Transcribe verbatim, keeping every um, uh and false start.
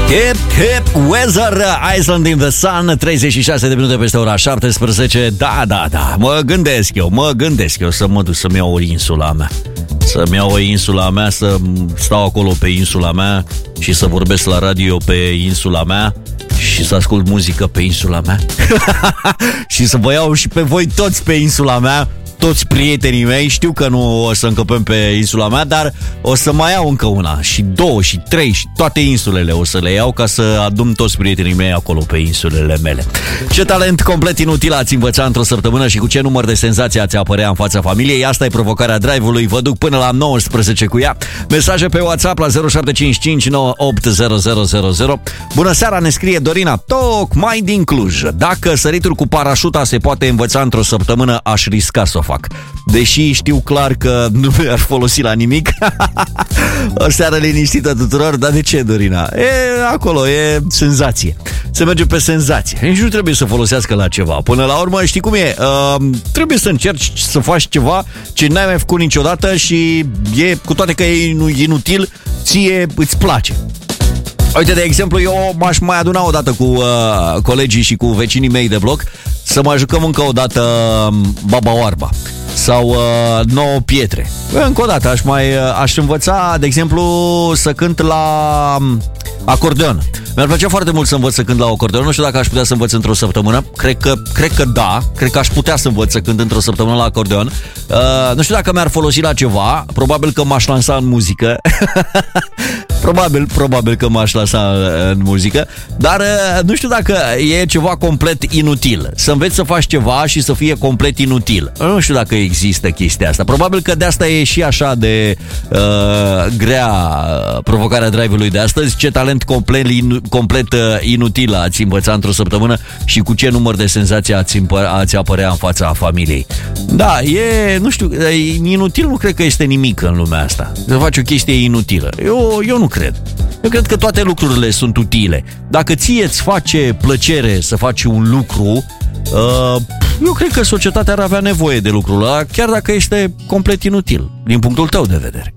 Hip, hip, weather, Iceland in the sun, treizeci și șase de minute peste ora șaptesprezece. Da, da, da, mă gândesc eu, mă gândesc eu să mă duc să-mi iau o insula mea. Să-mi iau o insula mea, să stau acolo pe insula mea și să vorbesc la radio pe insula mea și să ascult muzică pe insula mea. Și să vă iau și pe voi toți pe insula mea, toți prietenii mei. Știu că nu o să încăpem pe insula mea, dar o să mai iau încă una și două și trei și toate insulele o să le iau ca să adun toți prietenii mei acolo pe insulele mele. Ce talent complet inutil ați învățat într-o săptămână și cu ce număr de senzații ați apărea în fața familiei? Asta e provocarea Drive-ului. Vă duc până la nouăsprezece cu ea. Mesaje pe WhatsApp la zero șapte cinci cinci nouă opt zero zero zero zero. Bună seara, ne scrie Dorina, tocmai din Cluj. Dacă săritul cu parașuta se poate învăța într-o săptămână, aș risca să o fac. Deși știu clar că nu mi-ar folosi la nimic. O seară liniștită tuturor. Dar de ce, Dorina? E acolo, e senzație. Se merge pe senzație. Nici nu trebuie să folosească la ceva. Până la urmă, știi cum e? Uh, trebuie să încerci să faci ceva ce n-ai mai făcut niciodată și e, cu toate că e inutil, ție îți place. Uite, de exemplu, eu m-aș mai aduna o dată cu uh, colegii și cu vecinii mei de bloc să mai jucăm încă o dată Baba Oarba sau uh, nouă pietre. Încă o dată aș mai uh, aș învăța, de exemplu, să cânt la um, acordeon. Mi-ar plăcea foarte mult să învăț să cânt la acordeon. Nu știu dacă aș putea să învăț într-o săptămână. Cred că, cred că da. Cred că aș putea să învăț să cânt într-o săptămână la acordeon. uh, Nu știu dacă mi-ar folosi la ceva. Probabil că m-aș lansa în muzică. Probabil, probabil că m-aș lăsa în muzică. Dar nu știu dacă e ceva complet inutil. Să înveți să faci ceva și să fie complet inutil. Nu știu dacă există chestia asta. Probabil că de asta e și așa de uh, grea provocarea Drive-ului de astăzi. Ce talent complet, complet uh, inutil ați învățat într-o săptămână și cu ce număr de senzații ați, împăr- ați apărea în fața familiei. Da, e, nu știu, e inutil nu cred că este nimic în lumea asta. Să faci o chestie inutilă. Eu, eu nu cred. Eu cred că toate lucrurile sunt utile. Dacă ție îți face plăcere să faci un lucru, eu cred că societatea ar avea nevoie de lucrul ăla, chiar dacă este complet inutil, din punctul tău de vedere.